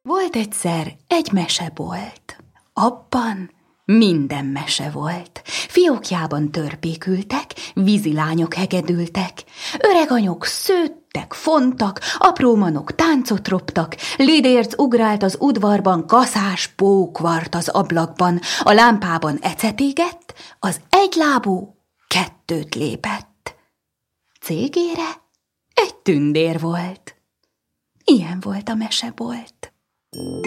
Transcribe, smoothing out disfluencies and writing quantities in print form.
Volt egyszer egy mesebolt. Abban minden mese volt. Fiókjában törpékültek, vízilányok hegedültek, öreganyok szőttek, fontak, apró manok táncot roptak, lidérc ugrált az udvarban, kaszás pókvart az ablakban, a lámpában ecet égett, az egylábú kettőt lépett. Cégére egy tündér volt. Ilyen volt a mesebolt.